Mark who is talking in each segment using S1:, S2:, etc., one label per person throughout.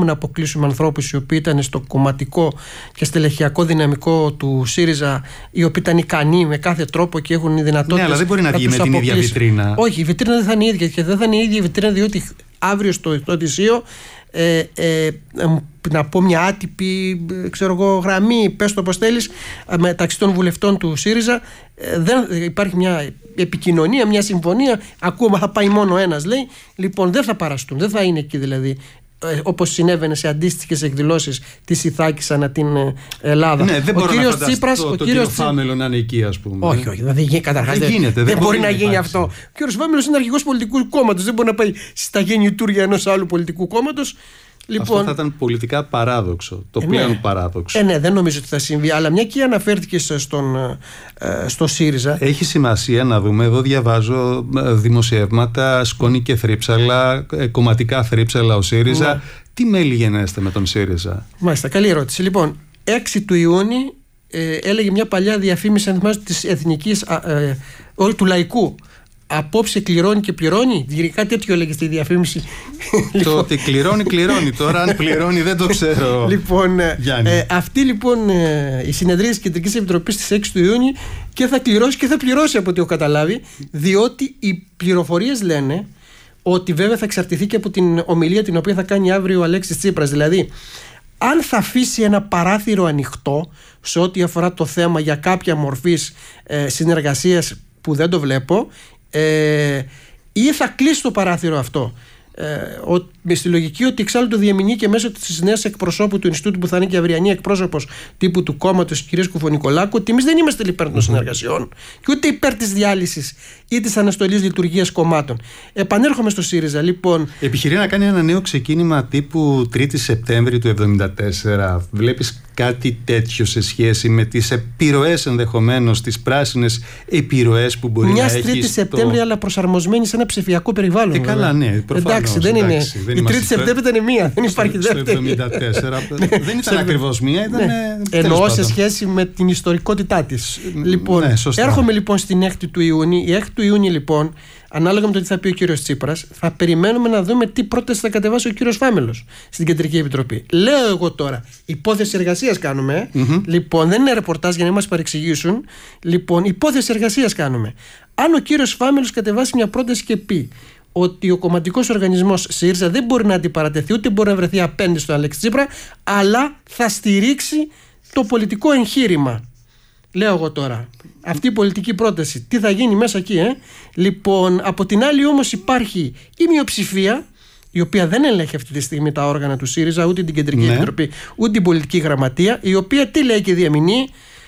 S1: μπορούμε να αποκλείσουμε ανθρώπους οι οποίοι ήταν στο κομματικό και στελεχειακό δυναμικό του ΣΥΡΙΖΑ, οι οποίοι ήταν ικανοί με κάθε τρόπο και έχουν δυνατότητες.
S2: Ναι, αλλά δεν μπορεί να βγει με την ίδια βιτρίνα.
S1: Όχι, η βιτρίνα δεν θα είναι η ίδια, και δεν θα είναι η ίδια η βιτρίνα, διότι αύριο στο Οδυσσείο να πω μια άτυπη γραμμή, πες το όπως θέλεις, μεταξύ των βουλευτών του ΣΥΡΙΖΑ, δεν υπάρχει μια επικοινωνία, μια συμφωνία. Ακόμα θα πάει μόνο ένας, λέει. Λοιπόν, δεν θα παραστούν, δεν θα είναι εκεί δηλαδή, όπως συνέβαινε σε αντίστοιχες εκδηλώσεις της Ιθάκης ανά την Ελλάδα.
S2: Ναι, δεν μπορώ να φανταστώ τον κύριο Φάμελο να είναι εκεί, ας πούμε.
S1: Όχι, δηλαδή καταρχάς δεν μπορεί να γίνει αυτό. Ο κύριος Φάμελος είναι αρχηγός πολιτικού κόμματος, δεν μπορεί να πάει στα γεννητούρια ενός άλλου πολιτικού κόμματος.
S2: Λοιπόν, αυτό θα ήταν πολιτικά παράδοξο. Το πλέον παράδοξο.
S1: Ναι, δεν νομίζω ότι θα συμβεί. Αλλά μια και αναφέρθηκε στο ΣΥΡΙΖΑ.
S2: Έχει σημασία να δούμε. Εδώ διαβάζω δημοσιεύματα, σκόνη και θρύψαλα, κομματικά θρύψαλα ο ΣΥΡΙΖΑ. Ναι. Τι μέλη γενέστε με τον ΣΥΡΙΖΑ?
S1: Μάλιστα, καλή ερώτηση. Λοιπόν, 6 του Ιούνιου έλεγε μια παλιά διαφήμιση, αν θυμάστε, της Εθνικής, του Λαϊκού. Απόψε κληρώνει και πληρώνει. Κάτι τέτοιο έλεγε στη διαφήμιση.
S2: Το ότι κληρώνει. Τώρα αν πληρώνει δεν το ξέρω.
S1: Λοιπόν, αυτή λοιπόν η συνεδρία της Κεντρικής Επιτροπής στις 6 του Ιούνιου και θα κληρώσει και θα πληρώσει, από ό,τι έχω καταλάβει, διότι οι πληροφορίες λένε ότι βέβαια θα εξαρτηθεί και από την ομιλία την οποία θα κάνει αύριο ο Αλέξης Τσίπρας. Δηλαδή, αν θα αφήσει ένα παράθυρο ανοιχτό σε ό,τι αφορά το θέμα για κάποια μορφής συνεργασίας, που δεν το βλέπω, ή θα κλείσει το παράθυρο αυτό, με στη λογική ότι εξάλλου το διεμηνεί και μέσω της νέας εκπροσώπου του Ινστιτούτου, που θα είναι και αυριανή εκπρόσωπος τύπου του κόμματος, της κυρίας Κουφωνικολάκου, ότι εμείς δεν είμαστε υπέρ των συνεργασιών και ούτε υπέρ της διάλυσης ή της αναστολής λειτουργίας κομμάτων. Επανέρχομαι στο ΣΥΡΙΖΑ, λοιπόν.
S2: Επιχειρεί να κάνει ένα νέο ξεκίνημα τύπου 3η Σεπτέμβρη του 1974. Βλέπεις κάτι τέτοιο σε σχέση με τις επιρροές, ενδεχομένως τις πράσινες επιρροές που μπορεί να έχει?
S1: Μια 3η Σεπτέμβρη, αλλά προσαρμοσμένη σε ένα ψηφιακό περιβάλλον.
S2: Καλά, ναι.
S1: Εντάξει, δεν είναι. Η 3η Σεπτέμβρη ήταν μία, δεν υπάρχει δεύτερη.
S2: Το 1974 δεν ήταν ακριβώς μία, ήταν.
S1: Εννοώ σε σχέση με την ιστορικότητά της. Λοιπόν, έρχομαι λοιπόν στην 6η του Ιούνιου. Η 6η του Ιούνιου, λοιπόν, ανάλογα με το τι θα πει ο κύριος Τσίπρας, θα περιμένουμε να δούμε τι πρόταση θα κατεβάσει ο κύριος Φάμελος στην Κεντρική Επιτροπή. Λέω εγώ τώρα, υπόθεση εργασίας κάνουμε. Λοιπόν, δεν είναι ρεπορτάζ για να μας παρεξηγήσουν. Λοιπόν, υπόθεση εργασίας κάνουμε. Αν ο κύριος Φάμελος κατεβάσει μια πρόταση και πει ότι ο κομματικός οργανισμός ΣΥΡΙΖΑ δεν μπορεί να αντιπαρατεθεί, ούτε μπορεί να βρεθεί απέναντι στον Αλέξη Τσίπρα, αλλά θα στηρίξει το πολιτικό εγχείρημα. Λέω εγώ τώρα, αυτή η πολιτική πρόταση, τι θα γίνει μέσα εκεί, Λοιπόν, από την άλλη όμως υπάρχει η μειοψηφία, η οποία δεν ελέγχει αυτή τη στιγμή τα όργανα του ΣΥΡΙΖΑ, ούτε την Κεντρική Επιτροπή, ούτε την Πολιτική Γραμματεία, η οποία τι λέει και διαμηνεί?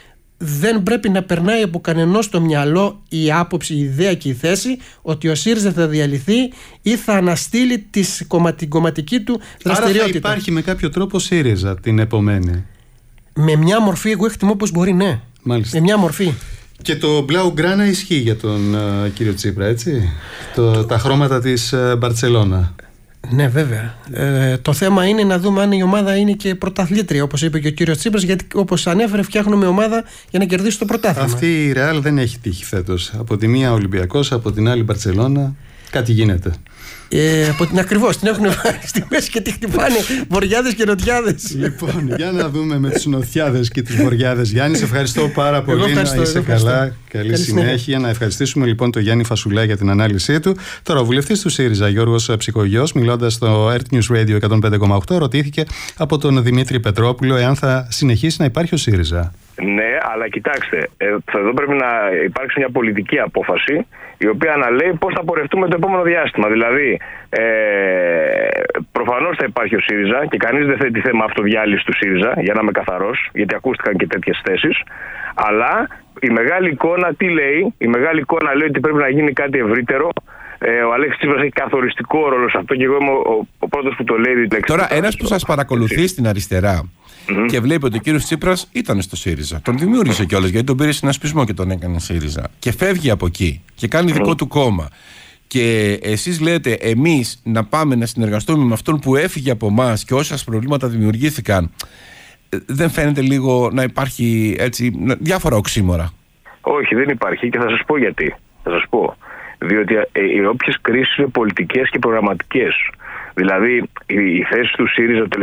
S1: Δεν πρέπει να περνάει από κανενός στο μυαλό η άποψη, η ιδέα και η θέση ότι ο ΣΥΡΙΖΑ θα διαλυθεί ή θα αναστείλει την κομματική του δραστηριότητα.
S2: Άρα θα υπάρχει με κάποιο τρόπο ΣΥΡΙΖΑ την επομένη?
S1: Με μια μορφή, εγώ εκτιμώ πως μπορεί, ναι.
S2: Μάλιστα.
S1: Με μια μορφή.
S2: Και το Blaugrana ισχύει για τον κύριο Τσίπρα, έτσι? Τα χρώματα της Μπαρτσελώνα.
S1: Ναι, βέβαια. Το θέμα είναι να δούμε αν η ομάδα είναι και πρωταθλήτρια, όπως είπε και ο κύριος Τσίπρας, γιατί όπως ανέφερε, φτιάχνουμε ομάδα για να κερδίσει το πρωτάθλημα.
S2: Αυτή η Ρεάλ δεν έχει τύχει φέτος. Από τη μία Ολυμπιακός, από την άλλη Μπαρτσελώνα. Κάτι γίνεται.
S1: Από την ακριβώς, την έχουν βάλει στη μέση και τη χτυπάνε βοριάδες και νοτιάδες.
S2: Λοιπόν, για να δούμε με τους νοτιάδες και τους βοριάδες. Γιάννη, σε ευχαριστώ πάρα πολύ. Να είσαι καλά. Καλή συνέχεια. Να ευχαριστήσουμε λοιπόν τον Γιάννη Φασουλά για την ανάλυσή του. Τώρα, ο βουλευτής του ΣΥΡΙΖΑ, Γιώργος Ψυχογιός, μιλώντας στο Earth News Radio 105,8, ρωτήθηκε από τον Δημήτρη Πετρόπουλο εάν θα συνεχίσει να υπάρχει ο ΣΥΡΙΖΑ.
S3: Ναι, αλλά κοιτάξτε, εδώ πρέπει να υπάρξει μια πολιτική απόφαση η οποία να λέει πώς θα πορευτούμε το επόμενο διάστημα. Δηλαδή, προφανώς θα υπάρχει ο ΣΥΡΙΖΑ και κανείς δεν θέτει θέμα αυτοδιάλυσης του ΣΥΡΙΖΑ, για να είμαι καθαρός, γιατί ακούστηκαν και τέτοιες θέσεις. Αλλά η μεγάλη εικόνα τι λέει? Η μεγάλη εικόνα λέει ότι πρέπει να γίνει κάτι ευρύτερο. Ο Αλέξης Τσίπρας έχει καθοριστικό ρόλο σε αυτό και εγώ είμαι ο πρώτος που το λέει.
S4: Τώρα, ένας που σας παρακολουθεί στην αριστερά και βλέπει ότι ο κύριος Τσίπρας ήταν στο ΣΥΡΙΖΑ, τον δημιούργησε κιόλας, γιατί τον πήρε συνασπισμό και τον έκανε ΣΥΡΙΖΑ, και φεύγει από εκεί και κάνει δικό του κόμμα. Και εσείς λέτε εμείς να πάμε να συνεργαστούμε με αυτόν που έφυγε από εμάς και όσα προβλήματα δημιουργήθηκαν. Δεν φαίνεται λίγο να υπάρχει έτσι διάφορα οξύμορα?
S3: Όχι, δεν υπάρχει και θα σας πω γιατί. Θα σας πω. Διότι οι όποιες κρίσεις είναι πολιτικές και προγραμματικές. Δηλαδή, η θέση του ΣΥΡΙΖΑ